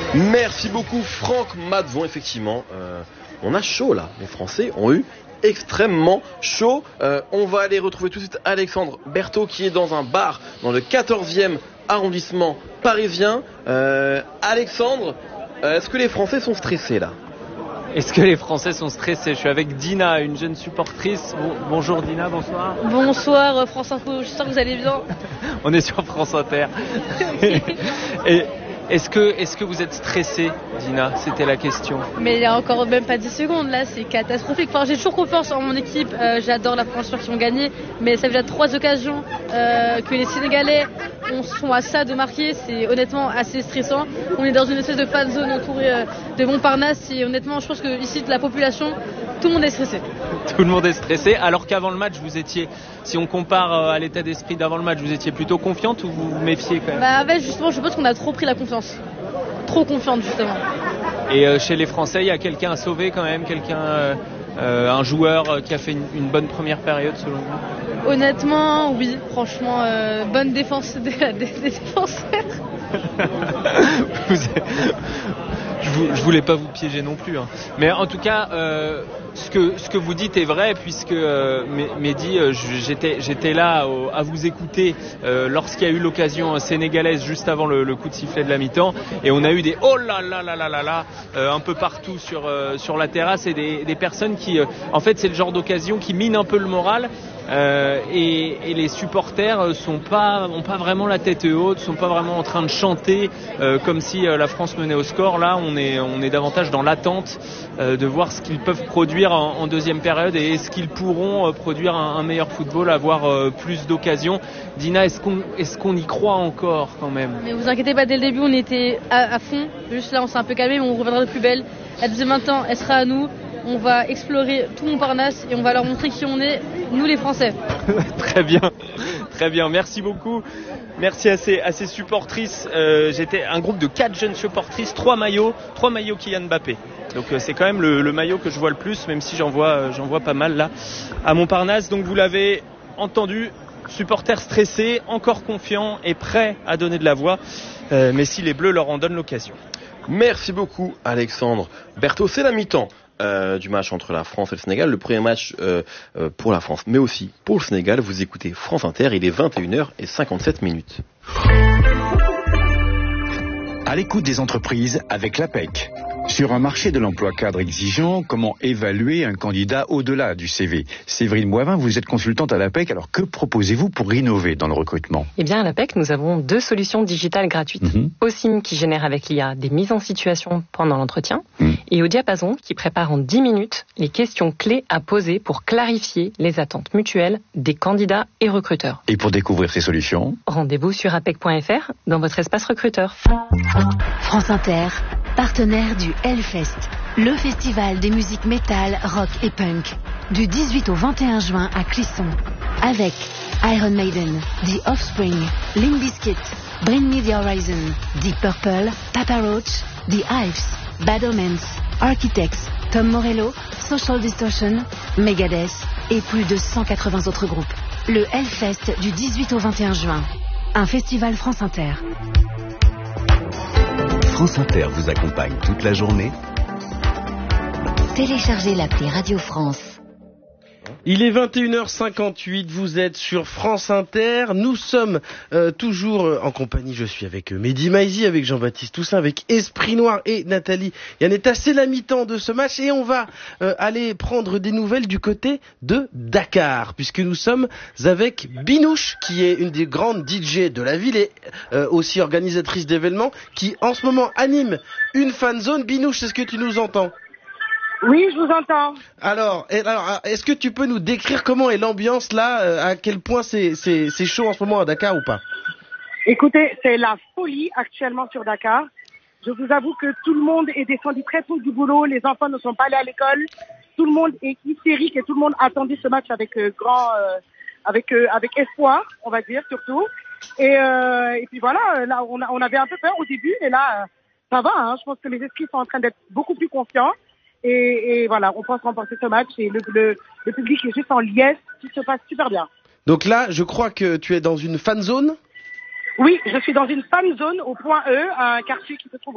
Merci beaucoup Franck Matvon, effectivement. On a chaud là, les Français ont eu extrêmement chaud. On va aller retrouver tout de suite Alexandre Berthaud qui est dans un bar dans le 14e arrondissement parisien. Alexandre, est-ce que les Français sont stressés là ? Est-ce que les Français sont stressés ? Je suis avec Dina, une jeune supportrice. Bonjour Dina, bonsoir. Bonsoir France Info, j'espère que vous allez bien. On est sur France Inter. Et est-ce que vous êtes stressée, Dina ? C'était la question. Mais il y a encore même pas 10 secondes, là c'est catastrophique. Enfin, j'ai toujours confiance en mon équipe, j'adore la France qui ont gagné, mais ça fait déjà 3 occasions que les Sénégalais sont à ça de marquer, c'est honnêtement assez stressant. On est dans une espèce de fan zone autour de Montparnasse et honnêtement je pense que ici de la population, tout le monde est stressé. Tout le monde est stressé, alors qu'avant le match vous étiez, si on compare à l'état d'esprit d'avant le match, vous étiez plutôt confiante ou vous vous méfiez quand même ? Bah ouais, justement je pense qu'on a trop pris la confiance. Trop confiante justement. Et chez les Français, il y a quelqu'un à sauver quand même, un joueur qui a fait une bonne première période selon vous ? Honnêtement, oui, franchement, bonne défense des défenseurs. Je voulais pas vous piéger non plus, hein. Mais en tout cas, ce que vous dites est vrai puisque Mehdi, j'étais là à vous écouter lorsqu'il y a eu l'occasion sénégalaise juste avant le coup de sifflet de la mi-temps et on a eu des oh là là là là là là un peu partout sur la terrasse et des personnes qui en fait c'est le genre d'occasion qui mine un peu le moral. Et les supporters ont pas vraiment la tête haute, sont pas vraiment en train de chanter comme si la France menait au score. Là, on est davantage dans l'attente de voir ce qu'ils peuvent produire en deuxième période et est-ce qu'ils pourront produire un meilleur football, avoir plus d'occasions. Dina, est-ce qu'on y croit encore quand même ? Mais vous inquiétez pas, dès le début, on était à fond. Juste là, on s'est un peu calmé, mais on reviendra de plus belle. La deuxième mi-temps, elle sera à nous. On va explorer tout Montparnasse et on va leur montrer qui on est, nous les Français. Très bien, merci beaucoup. Merci à ces supportrices. J'étais un groupe de 4 jeunes supportrices, 3 maillots Kylian Mbappé. Donc c'est quand même le maillot que je vois le plus, même si j'en vois pas mal là à Montparnasse. Donc vous l'avez entendu, supporters stressés, encore confiants et prêts à donner de la voix. Mais si les Bleus leur en donnent l'occasion. Merci beaucoup Alexandre Berthaud, c'est la mi-temps du match entre la France et le Sénégal, le premier match pour la France, mais aussi pour le Sénégal. Vous écoutez France Inter, il est 21h57. À l'écoute des entreprises avec l'APEC. Sur un marché de l'emploi cadre exigeant, comment évaluer un candidat au-delà du CV ? Séverine Boivin, vous êtes consultante à l'APEC, alors que proposez-vous pour innover dans le recrutement ? Eh bien, à l'APEC, nous avons 2 solutions digitales gratuites. OSIM qui génère avec l'IA des mises en situation pendant l'entretien et au Diapason qui prépare en 10 minutes les questions clés à poser pour clarifier les attentes mutuelles des candidats et recruteurs. Et pour découvrir ces solutions, rendez-vous sur apec.fr dans votre espace recruteur. France Inter, partenaire du Hellfest, le festival des musiques métal, rock et punk, du 18 au 21 juin à Clisson, avec Iron Maiden, The Offspring, Limp Bizkit, Bring Me the Horizon, Deep Purple, Papa Roach, The Hives, Bad Omens, Architects, Tom Morello, Social Distortion, Megadeth et plus de 180 autres groupes. Le Hellfest du 18 au 21 juin, un festival France Inter. France Inter vous accompagne toute la journée. Téléchargez l'appli Radio France. Il est 21h58, vous êtes sur France Inter, nous sommes toujours en compagnie, je suis avec Mehdi Maizi, avec Jean-Baptiste Toussaint, avec Esprit Noir et Nathalie Yanetta. C'est la mi-temps de ce match et on va aller prendre des nouvelles du côté de Dakar, puisque nous sommes avec Binouche, qui est une des grandes DJ de la ville et aussi organisatrice d'événements, qui en ce moment anime une fan zone. Binouche, est-ce que tu nous entends ? Oui, je vous entends. Alors, est-ce que tu peux nous décrire comment est l'ambiance là, à quel point c'est chaud en ce moment à Dakar ou pas ? Écoutez, c'est la folie actuellement sur Dakar. Je vous avoue que tout le monde est descendu très tôt du boulot, les enfants ne sont pas allés à l'école, tout le monde est hystérique et tout le monde attendait ce match avec avec espoir, on va dire surtout. Et puis voilà, là on avait un peu peur au début, et là ça va. Hein, je pense que les esprits sont en train d'être beaucoup plus confiants. Et voilà, on pense remporter ce match et le public est juste en liesse, tout se passe super bien. Donc là, je crois que tu es dans une fan zone. Oui, je suis dans une fan zone au point E, un quartier qui se trouve